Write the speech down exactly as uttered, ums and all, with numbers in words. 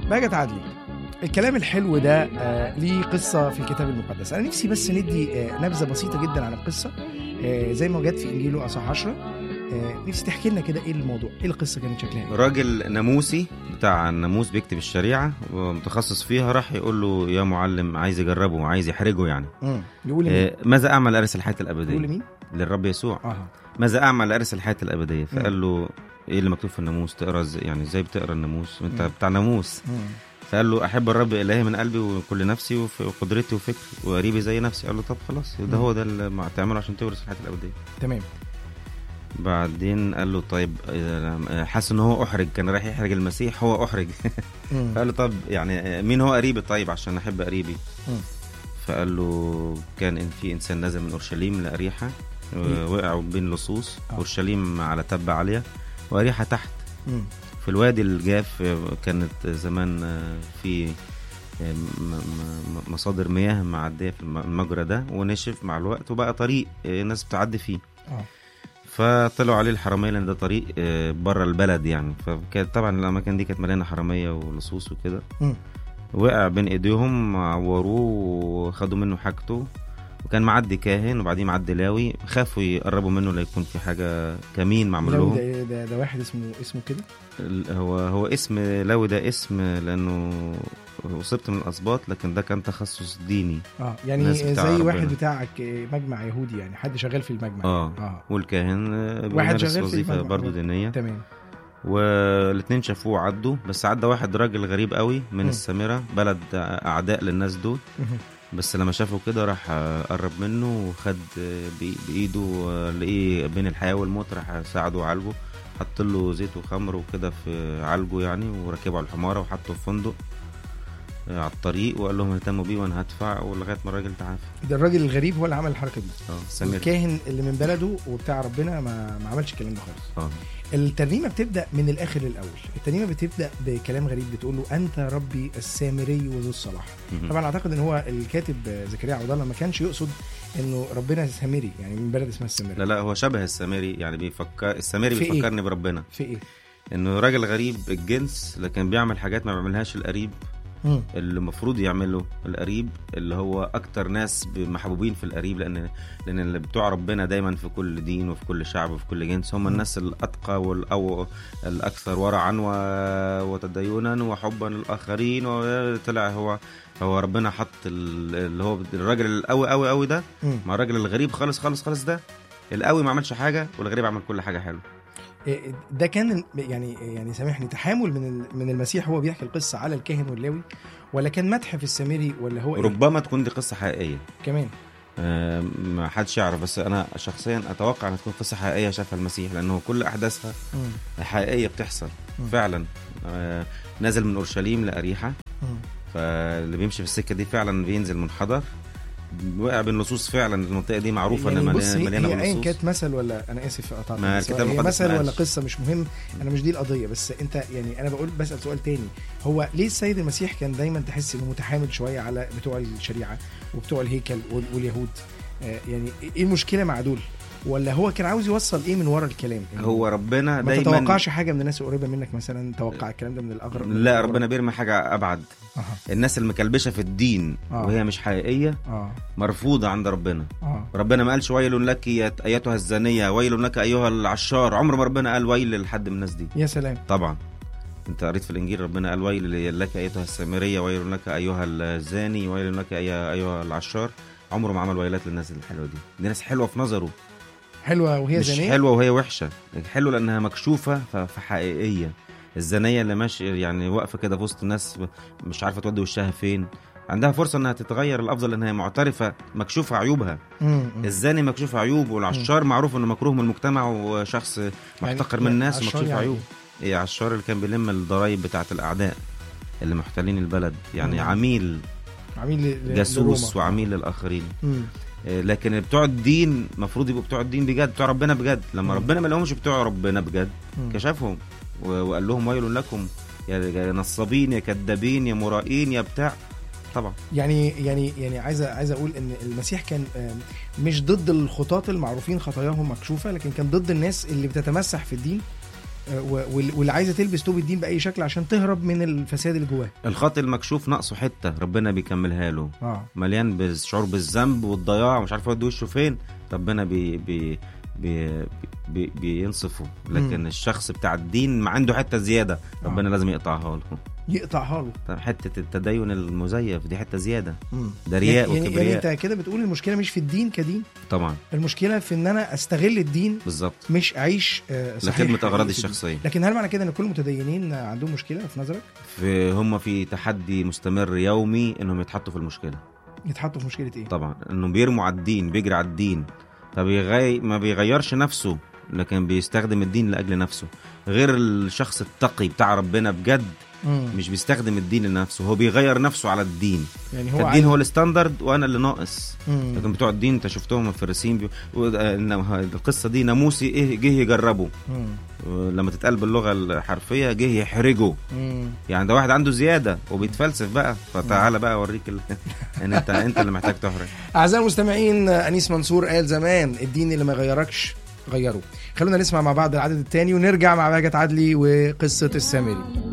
بهجت عدلي، الكلام الحلو ده آه ليه قصة في الكتاب المقدس. أنا نفسي بس ندي آه نبذة بسيطة جدا عن القصة آه زي ما جت في إنجيله أصحاح عشرة. آه نفسي تحكي لنا كده إيه الموضوع، إيه القصة كانت شكلها إيه؟ راجل ناموسي بتاع الناموس بيكتب الشريعة ومتخصص فيها، راح يقول له يا معلم عايز يجربه وعايز يحرجه يعني. امم يقول آه ماذا أعمل لأرث الحياة الأبدية؟ يقول لمين؟ للرب يسوع. آه. ماذا أعمل لأرث الحياة الأبدية؟ فقال له إيه اللي مكتوب في الناموس؟ تقرأ ازاي يعني؟ إزاي بتقرأ الناموس وأنت مم. بتاع ناموس؟ مم. فقال له أحب الرب إلهي من قلبي وكل نفسي وقدرتي وفكري وقريبي زي نفسي. قال له طب خلاص ده هو ده اللي تعمله عشان تورث الحياة الأبدية. تمام. بعدين قال له طيب حاسس ان هو احرج، كان رايح يحرج المسيح، هو احرج. فقال له طب يعني مين هو قريبي طيب عشان احب قريبي؟ فقال له كان ان في انسان نزل من اورشليم لاريحا، وقعوا بين لصوص، اورشليم على تبة عالية واريحا تحت. في الوادي الجاف كانت زمان في مصادر مياه معدية في المجرى ده، ونشف مع الوقت وبقى طريق الناس بتعدي فيه. فطلعوا عليه الحرامية لأن ده طريق بره البلد يعني، فكانت طبعا الأماكن دي كانت مليانة حرامية ولصوص وكده. وقع بين إيديهم، عوروه وخدوا منه حاجته، وكان معدي كاهن وبعدين معدي لاوي، خافوا يقربوا منه لا يكون في حاجة كمين معمول لهم. ده, ده, ده واحد اسمه اسمه كده. هو هو اسم لاوي ده اسم لأنه وصبت من الأسباط، لكن ده كان تخصص ديني. اه يعني زي واحد بتاعك مجمع يهودي يعني، حد شغال في المجمع. اه, آه. والكاهن واحد شغال وظيفة برضو دينية. تمام. والاثنين شافوه عدوا، بس عدى واحد راجل غريب قوي من م. السامرة، بلد أعداء للناس دول. م. بس لما شافه كده راح قرب منه وخد بإيده، لقيه بين الحياة والموت، راح ساعده وعالجه، حط له زيت وخمر وكده في عالجه يعني، وركبه على الحمارة وحطه في فندق على الطريق، وقال لهم اهتموا بيه وانا هدفع، ولغايه ما الراجل تعافى. ده الراجل الغريب هو اللي عمل الحركه دي. اه الكاهن اللي من بلده وبتاع ربنا ما, ما عملش الكلام ده خالص. اه الترنيمه بتبدا من الاخر للاول. الترنيمه بتبدا بكلام غريب، بتقول له انت ربي السامري وذو الصلاح. طبعا اعتقد ان هو الكاتب زكريا عبد الله ما كانش يقصد انه ربنا سامري يعني من بلد اسمها السامري. لا لا، هو شبه السامري يعني، بيفكر السامري بيفكرني إيه؟ بربنا في ايه؟ انه راجل غريب الجنس لكن بيعمل حاجات ما بيعملهاش القريب م. اللي المفروض يعمله القريب، اللي هو اكتر ناس محبوبين في القريب، لان لان اللي بتوع ربنا دايما في كل دين وفي كل شعب وفي كل جنس هم م. الناس الاتقى والاو الاكثر ورعا وتدينا وحبا للاخرين. وطلع هو هو ربنا حط اللي هو الراجل القوي قوي قوي ده م. مع الراجل الغريب خالص خالص خالص ده. القوي ما عملش حاجه والغريب عمل كل حاجه حلوه. ده كان يعني يعني سامحني تحامل من من المسيح، هو بيحكي القصه على الكاهن واللاوي، ولا كان مدح في السامري، ولا هو ربما إيه؟ تكون دي قصه حقيقيه كمان. آه ما حدش يعرف، بس انا شخصيا اتوقع ان تكون قصه حقيقيه شافها المسيح، لانه كل احداثها م. حقيقيه بتحصل م. فعلا. آه نازل من اورشليم لاريحا، فاللي بيمشي في السكه دي فعلا بينزل منحدر، وقع بين لصوص. فعلا المنطقه دي معروفه يعني ان مليانه باللصوص. هي كانت مثل ولا انا اسف قطعت، هي مثل ولا قصه مش مهم، انا مش دي القضيه. بس انت يعني انا بقول بسال سؤال تاني، هو ليه السيد المسيح كان دايما تحس انه متحامل شويه على بتوع الشريعه وبتوع الهيكل واليهود؟ آه يعني ايه المشكله مع دول؟ ولا هو كان عاوز يوصل ايه من ورا الكلام؟ يعني هو ربنا دايما ما تتوقعش حاجه من الناس القريبه منك مثلا توقع الكلام ده من الاغرب؟ لا، ربنا بيرمي حاجه ابعد. أه. الناس المكلبشه في الدين أه. وهي مش حقيقيه أه. مرفوضه عند ربنا. أه. ربنا ما قالش ويل لك ايتها الزانيه، ويل لك ايها العشار. عمر ما ربنا قال ويل لحد من الناس دي. يا سلام. طبعا انت قريت في الانجيل ربنا قال ويل لك ايتها السامريه، ويل لك ايها الزاني، ويل لك ايها العشار. عمره ما عمل ويلات للناس الحلوه دي. دي ناس حلوه في نظره، حلوه وهي زانيه، مش حلوه وهي وحشه. حلوه لانها مكشوفه فحقيقيه. الزانيه اللي ماشي يعني واقفه كده في وسط الناس مش عارفه تودي وشها فين، عندها فرصه انها تتغير الافضل لانها معترفه مكشوفه عيوبها. الزاني مكشوف عيوب، والعشار معروف انه مكروه من المجتمع وشخص محتقر يعني من الناس ومكشوف يعني عيوب. ايه عشار اللي كان بيلم الضرايب بتاعه الاعداء اللي محتلين البلد يعني. مم. عميل عميل جاسوس وعميل للاخرين. مم. لكن بتوع الدين مفروض يبقوا بتوع الدين بجد، بتوع ربنا بجد. لما م. ربنا ما لهمش بتوع ربنا بجد م. كشفهم وقال لهم ويل لكم يا نصابين يا كذابين يا مرائين يا بتاع. طبعا يعني يعني يعني عايز عايز اقول ان المسيح كان مش ضد الخطاة المعروفين خطاياهم مكشوفه، لكن كان ضد الناس اللي بتتمسح في الدين واللي عايزه تلبس توب الدين باي شكل عشان تهرب من الفساد اللي جواه. الخاطئ المكشوف ناقصه حته ربنا بيكملها له. آه. مليان بالشعور بالذنب والضياع ومش عارف يودي وشه فين، ربنا بي بي بي بي بينصفه. لكن م. الشخص بتاع الدين ما عنده حته زياده ربنا آه. لازم يقطعها له يقطعها له. طب حته التدين المزيف دي حته زياده، ده رياء يعني وكبرياء. يعني انت كده بتقول المشكله مش في الدين كدين طبعا، المشكله في ان انا استغل الدين بالظبط، مش اعيش آه لخدمه اغراضي الشخصيه. لكن هل معنى كده ان كل المتدينين عندهم مشكله في نظرك؟ في هم في تحدي مستمر يومي انهم يتحطوا في المشكله. يتحطوا في مشكله ايه؟ طبعا انهم بيرموا على الدين، بيجري على الدين، فبيغي... ما بيغيرش نفسه لكن بيستخدم الدين لاجل نفسه. غير الشخص التقي بتاع ربنا بجد مم. مش بيستخدم الدين لنفسه، هو بيغير نفسه على الدين. يعني هو الدين هو الستاندرد وانا اللي ناقص. مم. لكن بتوع الدين انت شفتهم الفريسيين بي... القصه دي ناموسي ايه جه يجربه. لما تتقال باللغه الحرفيه جه يحرجه. مم. يعني ده واحد عنده زياده وبيتفلسف بقى، فتعالى بقى اوريك ال... ان انت انت اللي محتاج تحرج. اعزائي المستمعين، انيس منصور قال زمان الدين اللي ما يغيركش غيره. خلونا نسمع مع بعض العدد الثاني ونرجع مع بهجت عدلي وقصه السامري.